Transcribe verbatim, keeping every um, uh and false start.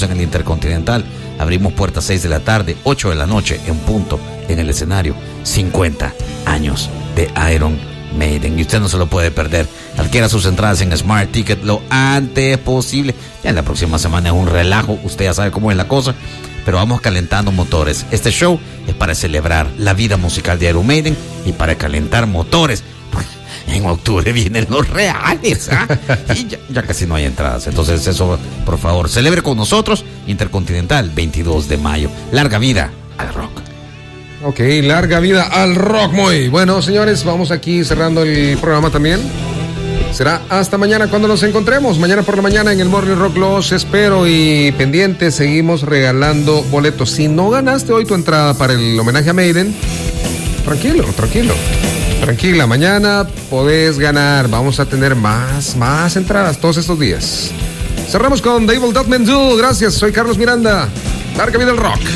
en el Intercontinental. Abrimos puertas seis de la tarde, ocho de la noche, en punto, en el escenario. cincuenta años de Iron Maiden. Y usted no se lo puede perder. Adquiera sus entradas en Smart Ticket lo antes posible. Ya en la próxima semana es un relajo. Usted ya sabe cómo es la cosa. Pero vamos calentando motores. Este show es para celebrar la vida musical de Iron Maiden y para calentar motores. En octubre vienen los reales, ¿ah? Y ya, ya casi no hay entradas. Entonces eso, por favor, celebre con nosotros. Intercontinental, veintidós de mayo. Larga vida al rock. Ok, larga vida al rock. Muy bueno, señores, vamos aquí cerrando el programa también. Será hasta mañana cuando nos encontremos. Mañana por la mañana en el Morning Rock los espero. Y pendientes, seguimos regalando boletos. Si no ganaste hoy tu entrada para el homenaje a Maiden, tranquilo, tranquilo. Tranquila, mañana podés ganar. Vamos a tener más, más entradas todos estos días. Cerramos con The Evil Dead Men Do. Gracias, soy Carlos Miranda. Larga vida al rock.